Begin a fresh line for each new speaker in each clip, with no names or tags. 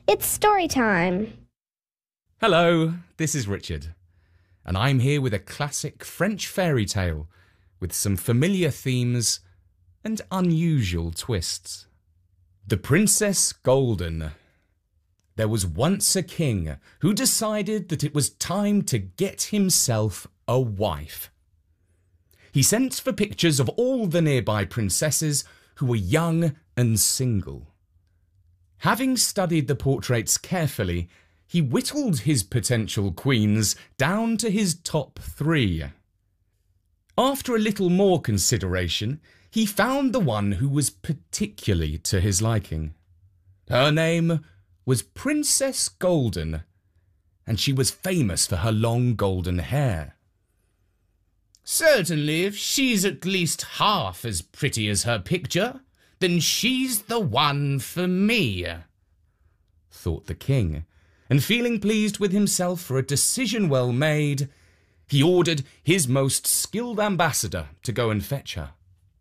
It's story time.
Hello, this is Richard, and I'm here with a classic French fairy tale with some familiar themes and unusual twists. The Princess Golden. There was once a king who decided that it was time to get himself a wife. He sent for pictures of all the nearby princesses who were young and single. Having studied the portraits carefully, he whittled his potential queens down to his top 3. After a little more consideration, he found the one who was particularly to his liking. Her name was Princess Golden, and she was famous for her long golden hair.
Certainly, if she's at least half as pretty as her picture, then she's the one for me,
thought the king, and feeling pleased with himself for a decision well made, he ordered his most skilled ambassador to go and fetch her.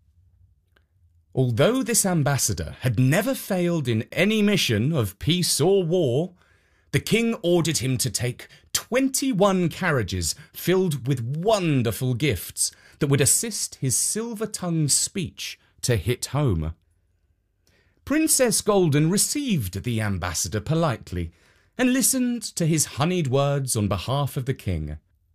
Although this ambassador had never failed in any mission of peace or war, the king ordered him to take 21 carriages filled with wonderful gifts that would assist his silver-tongued speech to hit home. Princess Golden received the ambassador politely and listened to his honeyed words on behalf of the king.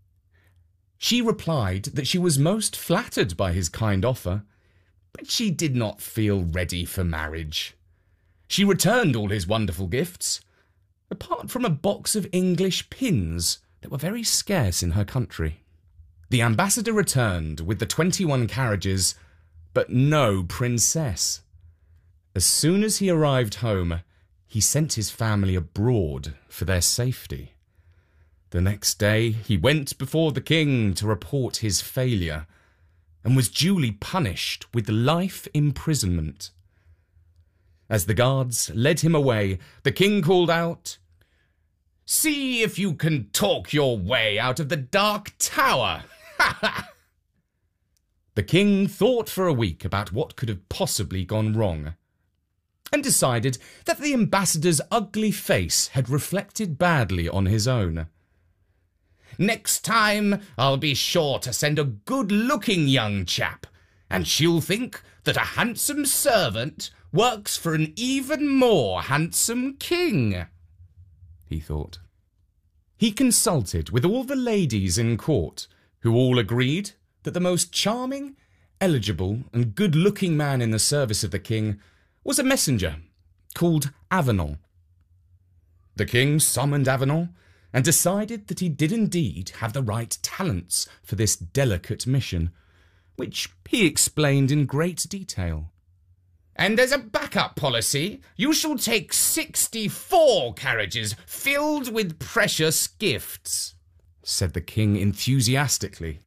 She replied that she was most flattered by his kind offer, but she did not feel ready for marriage. She returned all his wonderful gifts, apart from a box of English pins that were very scarce in her country. The ambassador returned with the 21 carriages, but no princess. As soon as he arrived home, he sent his family abroad for their safety. The next day, he went before the king to report his failure and was duly punished with life imprisonment. As the guards led him away, the king called out,
"See if you can talk your way out of the Dark Tower!" Ha ha!
The king thought for a week about what could have possibly gone wrong, and decided that the ambassador's ugly face had reflected badly on his own.
"Next time, I'll be sure to send a good-looking young chap, and she'll think that a handsome servant works for an even more handsome king," he thought.
He consulted with all the ladies in court, who all agreed that the most charming, eligible, and good-looking man in the service of the king was a messenger called Avenant. The king summoned Avenant and decided that he did indeed have the right talents for this delicate mission, which he explained in great detail.
"And as a backup policy, you shall take 64 carriages filled with precious gifts,"
said the king enthusiastically.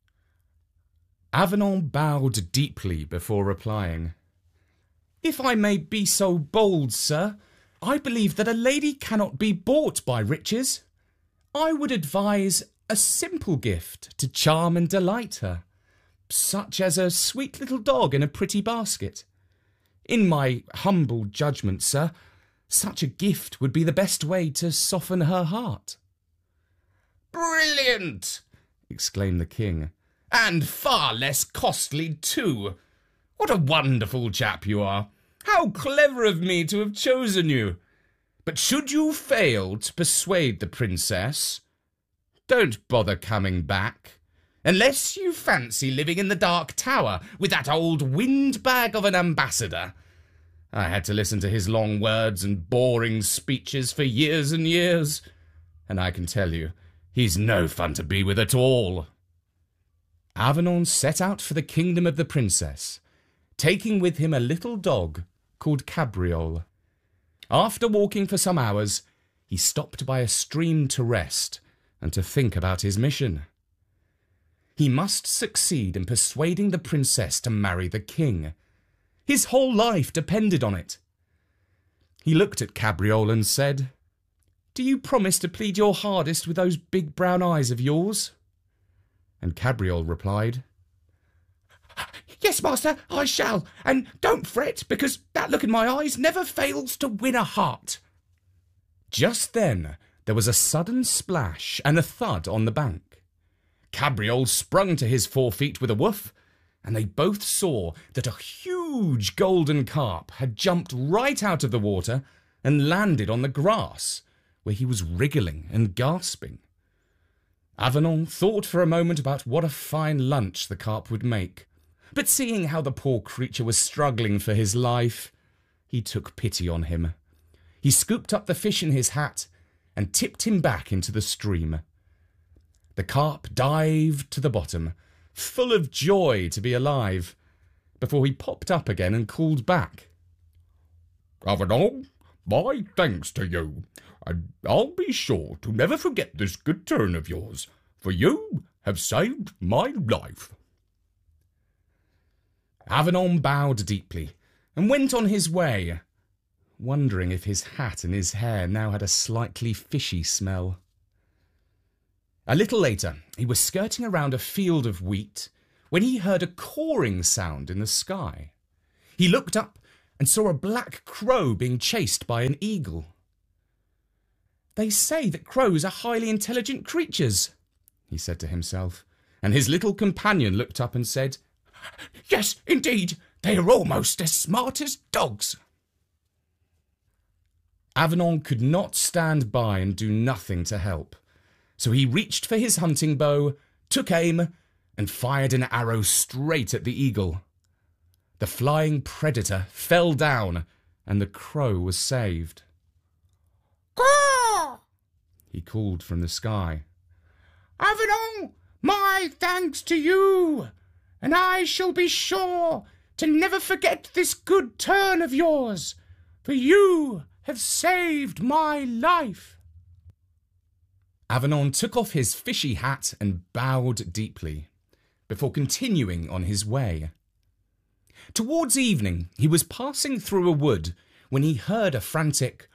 Avenant bowed deeply before replying. "If I may be so bold, sir, I believe that a lady cannot be bought by riches. I would advise a simple gift to charm and delight her, such as a sweet little dog in a pretty basket. In my humble judgment, sir, such a gift would be the best way to soften her heart."
"Brilliant!" exclaimed the king. "And far less costly, too. What a wonderful chap you are! How clever of me to have chosen you! But should you fail to persuade the princess, don't bother coming back, unless you fancy living in the Dark Tower with that old windbag of an ambassador. I had to listen to his long words and boring speeches for years and years, and I can tell you, he's no fun to be with at all." Avenant set out for the kingdom of the princess, taking with him a little dog called Cabriole. After walking for some hours, he stopped by a stream to rest and to think about his mission. He must succeed in persuading the princess to marry the king. His whole life depended on it. He looked at Cabriole and said, "Do you promise to plead your hardest with those big brown eyes of yours?" And Cabriole replied, "Yes, master, I shall, and don't fret, because that look in my eyes never fails to win a heart."
Just then there was a sudden splash and a thud on the bank. Cabriole sprung to his 4 feet with a woof, and they both saw that a huge golden carp had jumped right out of the water and landed on the grass, where he was wriggling and gasping. Avenant thought for a moment about what a fine lunch the carp would make, but seeing how the poor creature was struggling for his life, he took pity on him. He scooped up the fish in his hat and tipped him back into the stream. The carp dived to the bottom, full of joy to be alive, before he popped up again and called back.
Avenant, my thanks to you, and I'll be sure to never forget this good turn of yours, for you have saved my life.
Avenant bowed deeply and went on his way, wondering if his hat and his hair now had a slightly fishy smell. A little later, he was skirting around a field of wheat when he heard a cawing sound in the sky. He looked up and saw a black crow being chased by an eagle. "They say that crows are highly intelligent creatures," he said to himself, and his little companion looked up and said, "Yes, indeed, they are almost as smart as dogs." Avenant could not stand by and do nothing to help, so he reached for his hunting bow, took aim, and fired an arrow straight at the eagle. The flying predator fell down, and the crow was saved.
"Caw!"
he called from the sky.
"Avenant, my thanks to you, and I shall be sure to never forget this good turn of yours, for you have saved my life."
Avenant took off his fishy hat and bowed deeply, before continuing on his way. Towards evening, he was passing through a wood when he heard a frantic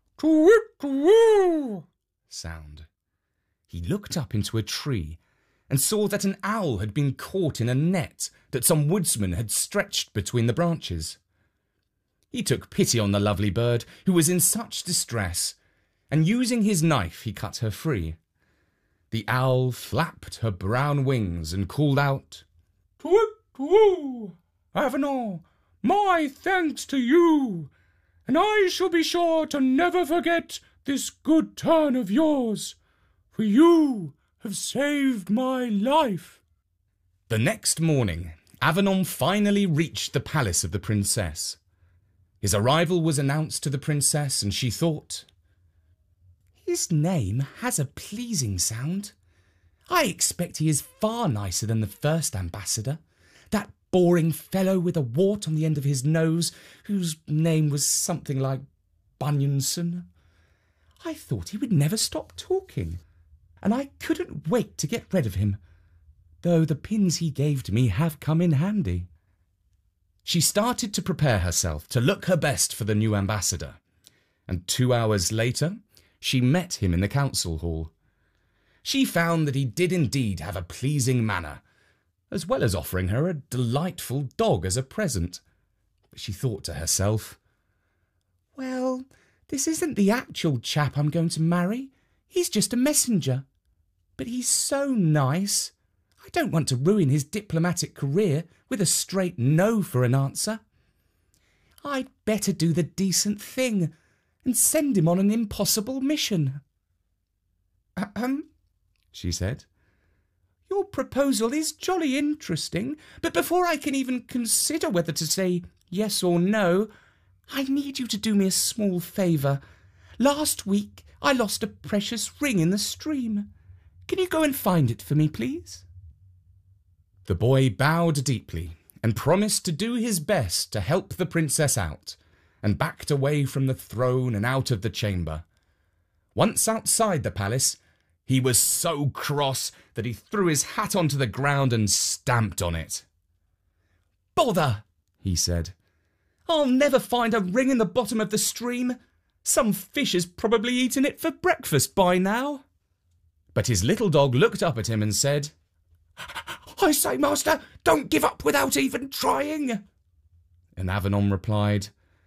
"Twit-twoo" sound. He looked up into a tree and saw that an owl had been caught in a net that some woodsman had stretched between the branches. He took pity on the lovely bird, who was in such distress, and using his knife he cut her free. The owl flapped her brown wings and called out,
"Twit-twoo! Avenant, my thanks to you, and I shall be sure to never forget this good turn of yours, for you have saved my life."
The next morning, Avenant finally reached the palace of the princess. His arrival was announced to the princess, and she thought, "His name has a pleasing sound. I expect he is far nicer than the first ambassador, that boring fellow with a wart on the end of his nose, whose name was something like Bunyanson. I thought he would never stop talking, and I couldn't wait to get rid of him, though the pins he gave to me have come in handy." She started to prepare herself to look her best for the new ambassador, and 2 hours later she met him in the council hall. She found that he did indeed have a pleasing manner, as well as offering her a delightful dog as a present. But she thought to herself, "Well, this isn't the actual chap I'm going to marry. He's just a messenger. But he's so nice. I don't want to ruin his diplomatic career with a straight no for an answer. I'd better do the decent thing and send him on an impossible mission." She said. "Your proposal is jolly interesting, but before I can even consider whether to say yes or no, I need you to do me a small favour. Last week I lost a precious ring in the stream. Can you go and find it for me, please?" The boy bowed deeply and promised to do his best to help the princess out, and backed away from the throne and out of the chamber. Once outside the palace, he was so cross that he threw his hat onto the ground and stamped on it. "Bother," he said. "I'll never find a ring in the bottom of the stream. Some fish has probably eaten it for breakfast by now." But his little dog looked up at him and said, "I say, master, don't give up without even trying." And Avenant replied,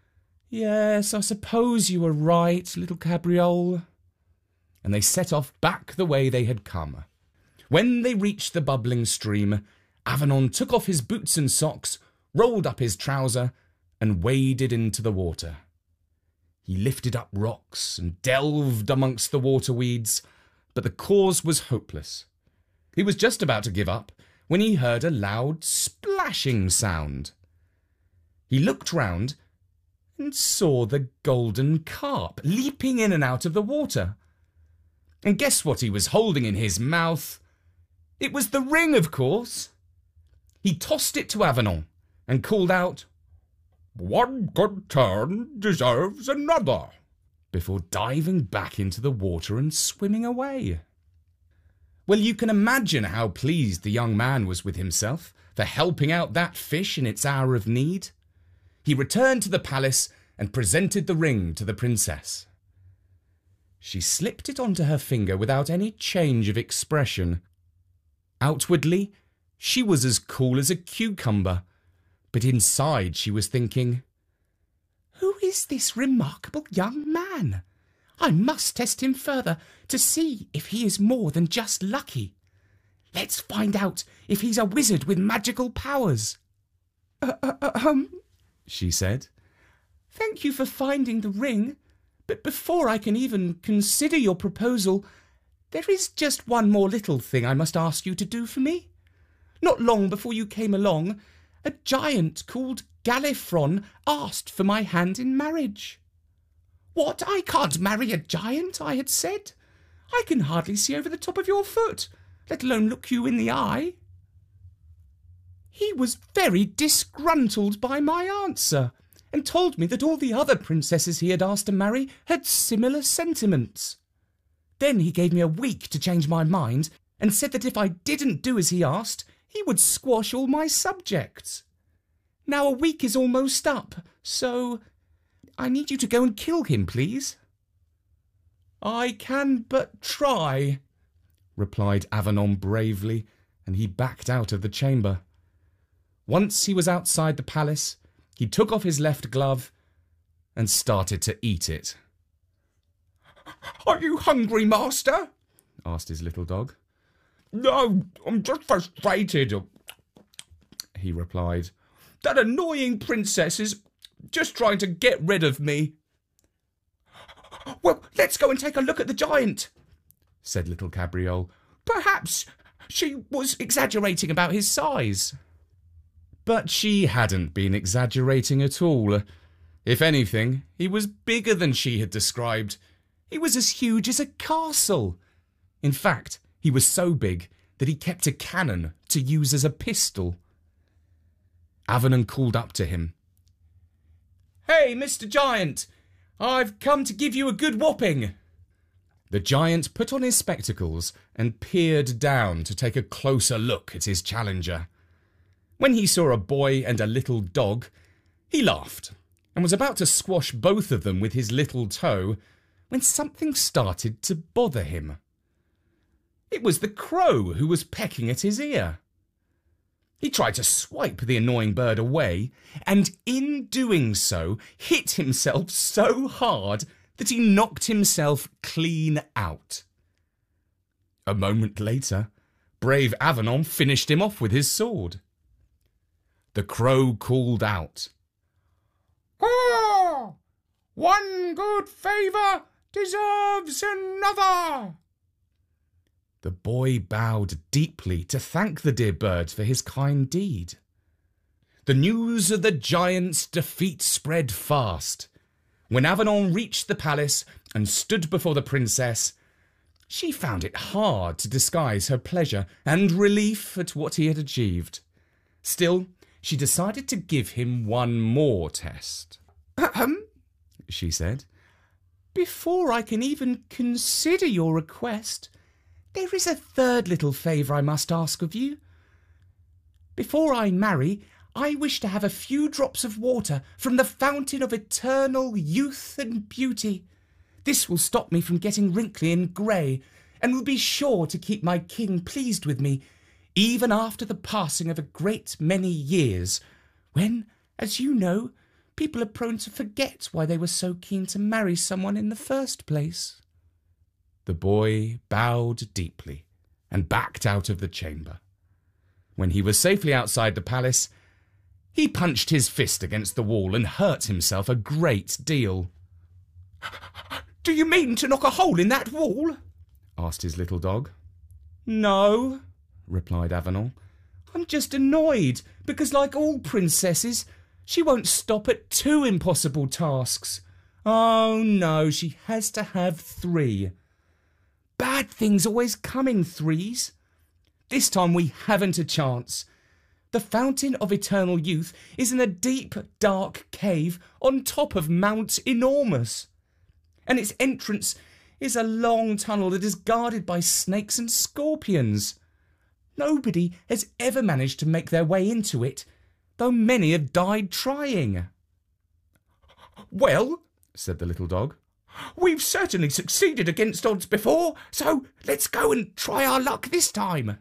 Yes, I suppose you were right, little Cabriole. And they set off back the way they had come. When they reached the bubbling stream, Avenant took off his boots and socks, rolled up his trouser, and waded into the water. He lifted up rocks and delved amongst the water weeds, but the cause was hopeless. He was just about to give up when he heard a loud splashing sound. He looked round and saw the golden carp leaping in and out of the water. And guess what he was holding in his mouth? It was the ring, of course. He tossed it to Avenant and called out, "One good turn deserves another," before diving back into the water and swimming away. Well, you can imagine how pleased the young man was with himself for helping out that fish in its hour of need. He returned to the palace and presented the ring to the princess. She slipped it onto her finger without any change of expression. Outwardly, she was as cool as a cucumber, but inside she was thinking, "Who is this remarkable young man? I must test him further to see if he is more than just lucky. Let's find out if he's a wizard with magical powers." She said. "Thank you for finding the ring, but before I can even consider your proposal, there is just one more little thing I must ask you to do for me. Not long before you came along, a giant called Galifron asked for my hand in marriage." "What? I can't marry a giant," I had said. "I can hardly see over the top of your foot, let alone look you in the eye." He was very disgruntled by my answer, and told me that all the other princesses he had asked to marry had similar sentiments. Then he gave me a week to change my mind, and said that if I didn't do as he asked, he would squash all my subjects. Now a week is almost up, so I need you to go and kill him, please." "I can but try," replied Avenant bravely, and he backed out of the chamber. Once he was outside the palace, he took off his left glove and started to eat it. "Are you hungry, master?" asked his little dog. "No, I'm just frustrated," he replied. "That annoying princess is just trying to get rid of me." "Well, let's go and take a look at the giant," said little Cabriole. "Perhaps she was exaggerating about his size." But she hadn't been exaggerating at all. If anything, he was bigger than she had described. He was as huge as a castle. In fact, he was so big that he kept a cannon to use as a pistol. Avenant called up to him. "Hey, Mr. Giant, I've come to give you a good whopping." The giant put on his spectacles and peered down to take a closer look at his challenger. When he saw a boy and a little dog, he laughed and was about to squash both of them with his little toe when something started to bother him. It was the crow who was pecking at his ear. He tried to swipe the annoying bird away, and in doing so, hit himself so hard that he knocked himself clean out. A moment later, brave Avenant finished him off with his sword. The crow called out,
"Ah! One good favour deserves another."
The boy bowed deeply to thank the dear bird for his kind deed. The news of the giant's defeat spread fast. When Avenant reached the palace and stood before the princess, she found it hard to disguise her pleasure and relief at what he had achieved. Still, she decided to give him one more test. She said. "Before I can even consider your request, there is a third little favour I must ask of you. Before I marry, I wish to have a few drops of water from the fountain of eternal youth and beauty. This will stop me from getting wrinkly and grey, and will be sure to keep my king pleased with me, even after the passing of a great many years, when, as you know, people are prone to forget why they were so keen to marry someone in the first place."
The boy bowed deeply and backed out of the chamber. When he was safely outside the palace, he punched his fist against the wall and hurt himself a great deal.
"Do you mean to knock a hole in that wall?"
asked his little dog.
"No,"
replied Avenant.
"I'm just annoyed because, like all princesses, she won't stop at 2 impossible tasks. Oh no, she has to have 3. Bad things always come in 3s. This time we haven't a chance. The Fountain of Eternal Youth is in a deep, dark cave on top of Mount Enormous, and its entrance is a long tunnel that is guarded by snakes and scorpions. Nobody has ever managed to make their way into it, though many have died trying." "Well," said the little dog, "we've certainly succeeded against odds before, so let's go and try our luck this time."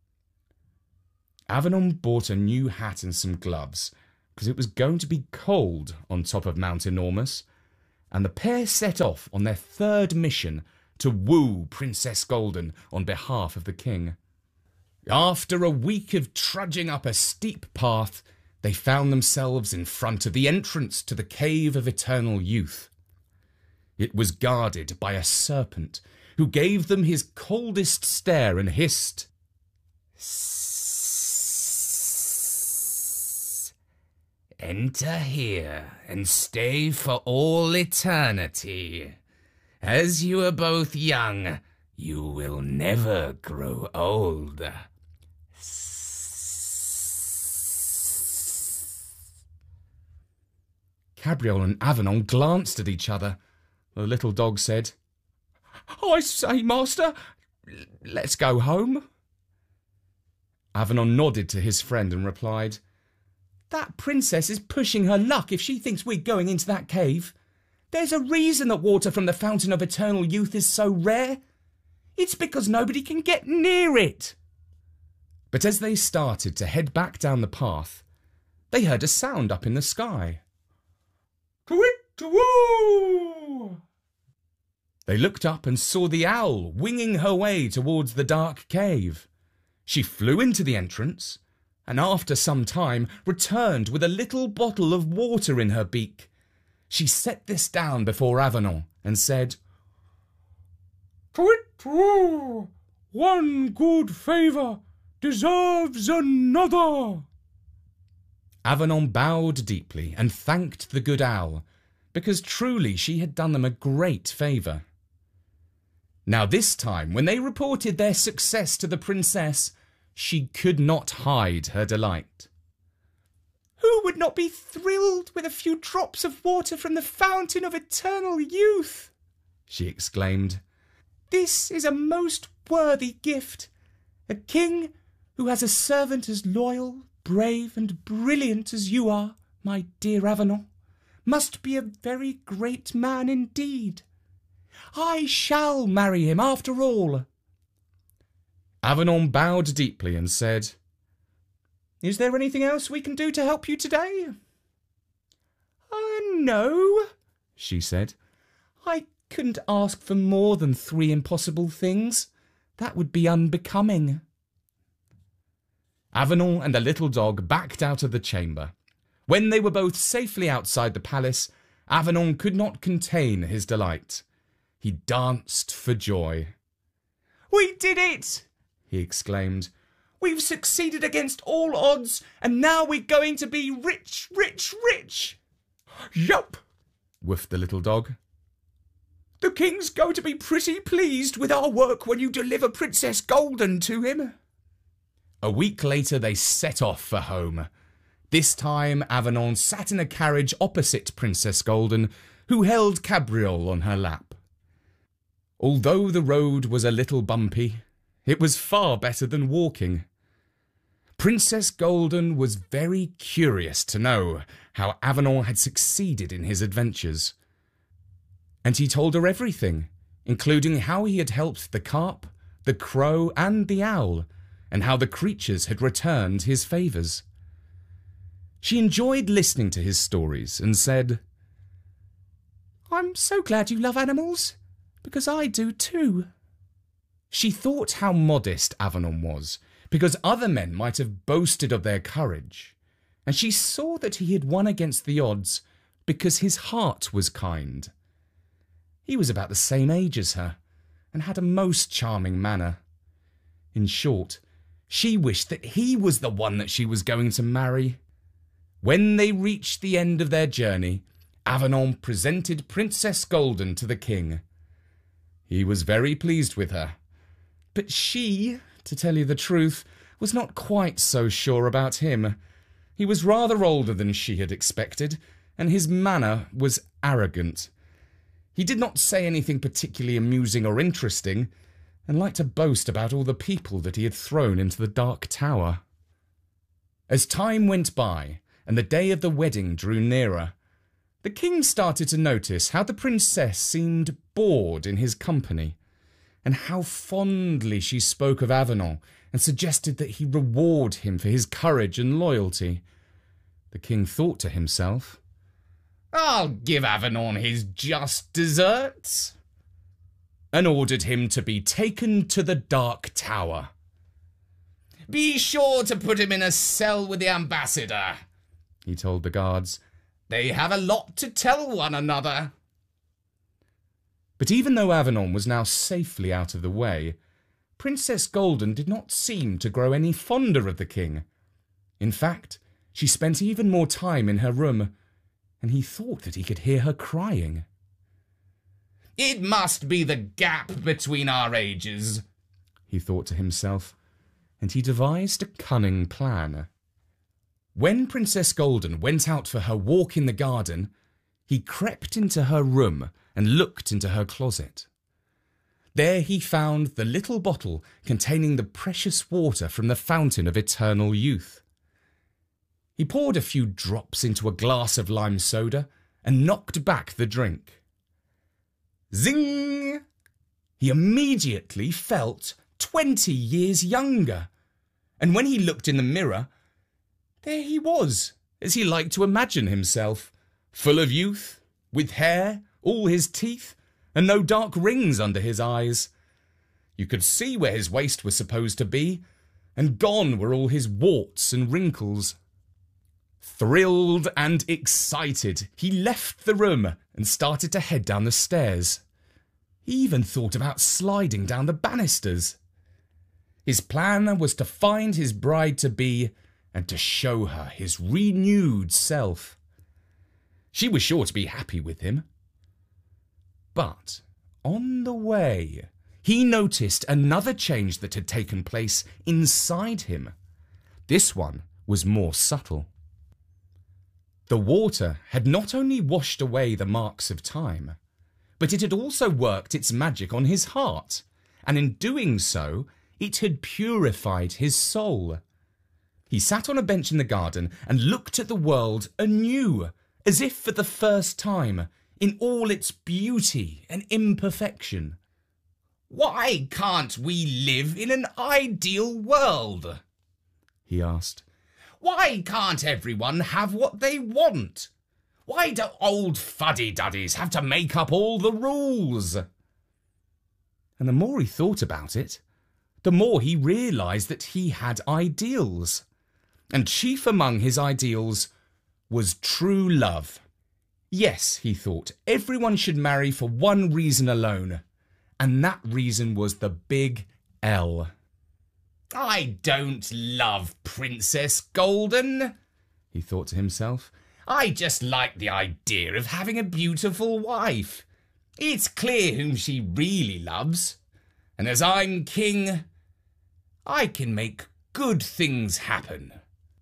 Avenant bought a new hat and some gloves, because it was going to be cold on top of Mount Enormous, and the pair set off on their 3rd mission to woo Princess Golden on behalf of the king. After a week of trudging up a steep path, they found themselves in front of the entrance to the Cave of Eternal Youth. It was guarded by a serpent who gave them his coldest stare and hissed,
"Enter here and stay for all eternity. As you are both young, you will never grow old."
Cabriole and Avenant glanced at each other. The little dog said,
"I say, master, let's go home."
Avenant nodded to his friend and replied,
"That princess is pushing her luck if she thinks we're going into that cave. There's a reason that water from the Fountain of Eternal Youth is so rare. It's because nobody can get near it."
But as they started to head back down the path, they heard a sound up in the sky.
"Twit-woo!"
They looked up and saw the owl winging her way towards the dark cave. She flew into the entrance, and after some time returned with a little bottle of water in her beak. She set this down before Avenant and said,
"Twit-woo! One good favour deserves another."
Avenant bowed deeply and thanked the good owl, because truly she had done them a great favour. Now this time, when they reported their success to the princess, she could not hide her delight.
"Who would not be thrilled with a few drops of water from the Fountain of Eternal Youth?"
she exclaimed.
"This is a most worthy gift. A king who has a servant as loyal, brave and brilliant as you are, my dear Avenant, must be a very great man indeed. I shall marry him after all."
Avenant bowed deeply and said,
"Is there anything else we can do to help you today?" "No," she said. "I couldn't ask for more than 3 impossible things. That would be unbecoming."
Avenant and the little dog backed out of the chamber. When they were both safely outside the palace, Avenant could not contain his delight. He danced for joy.
"We did it!" he exclaimed. "We've succeeded against all odds, and now we're going to be rich, rich, rich!"
"Yup,"
whiffed the little dog.
"The king's going to be pretty pleased with our work when you deliver Princess Golden to him."
A week later they set off for home. This time Avenant sat in a carriage opposite Princess Golden, who held Cabriole on her lap. Although the road was a little bumpy, it was far better than walking. Princess Golden was very curious to know how Avenant had succeeded in his adventures. And he told her everything, including how he had helped the carp, the crow and the owl, and how the creatures had returned his favours.
She enjoyed listening to his stories and said, "I'm so glad you love animals, because I do too." She thought how modest Avenant was, because other men might have boasted of their courage, and she saw that he had won against the odds because his heart was kind. He was about the same age as her, and had a most charming manner. In short, she wished that he was the one that she was going to marry. When they reached the end of their journey, Avenant presented Princess Golden to the king. He was very pleased with her, but she, to tell you the truth, was not quite so sure about him. He was rather older than she had expected, and his manner was arrogant. He did not say anything particularly amusing or interesting, and liked to boast about all the people that he had thrown into the Dark Tower. As time went by, and the day of the wedding drew nearer, the king started to notice how the princess seemed bored in his company, and how fondly she spoke of Avenant and suggested that he reward him for his courage and loyalty. The king thought to himself, "I'll give Avenant his just deserts," and ordered him to be taken to the Dark Tower. "Be sure to put him in a cell with the ambassador," he told the guards. "They have a lot to tell one another." But even though Avenant was now safely out of the way, Princess Golden did not seem to grow any fonder of the king. In fact, she spent even more time in her room, and he thought that he could hear her crying. "It must be the gap between our ages," he thought to himself, and he devised a cunning plan. When Princess Golden went out for her walk in the garden, he crept into her room and looked into her closet. There he found the little bottle containing the precious water from the fountain of eternal youth. He poured a few drops into a glass of lime soda and knocked back the drink. Zing! He immediately felt 20 years younger, and when he looked in the mirror, there he was, as he liked to imagine himself, full of youth, with hair, all his teeth, and no dark rings under his eyes. You could see where his waist was supposed to be, and gone were all his warts and wrinkles. Thrilled and excited, he left the room and started to head down the stairs. He even thought about sliding down the banisters. His plan was to find his bride-to-be and to show her his renewed self. She was sure to be happy with him. But on the way, he noticed another change that had taken place inside him. This one was more subtle. The water had not only washed away the marks of time, but it had also worked its magic on his heart, and in doing so, it had purified his soul. He sat on a bench in the garden and looked at the world anew, as if for the first time, in all its beauty and imperfection. "Why can't we live in an ideal world?" he asked. "Why can't everyone have what they want? Why do old fuddy-duddies have to make up all the rules?" And the more he thought about it, the more he realised that he had ideals. And chief among his ideals was true love. Yes, he thought, everyone should marry for one reason alone, and that reason was the big L. "I don't love Princess Golden," he thought to himself. "I just like the idea of having a beautiful wife. It's clear whom she really loves, and as I'm king, I can make good things happen."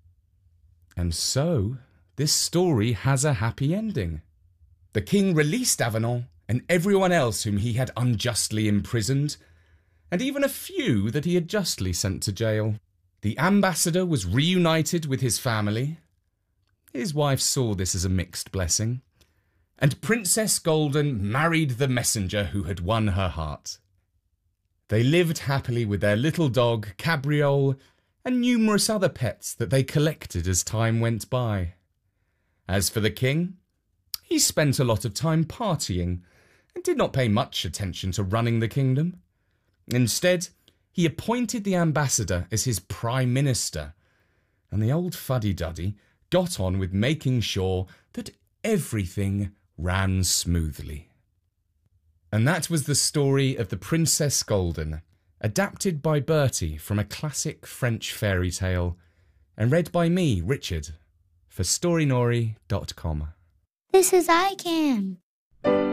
And so, this story has a happy ending. The king released Avenant and everyone else whom he had unjustly imprisoned, and even a few that he had justly sent to jail. The ambassador was reunited with his family. His wife saw this as a mixed blessing, and Princess Golden married the messenger who had won her heart. They lived happily with their little dog, Cabriole, and numerous other pets that they collected as time went by. As for the king, he spent a lot of time partying and did not pay much attention to running the kingdom. Instead, he appointed the ambassador as his prime minister, and the old fuddy-duddy got on with making sure that everything ran smoothly. And that was the story of the Princess Golden, adapted by Bertie from a classic French fairy tale, and read by me, Richard, for Storynori.com.
This is iCam.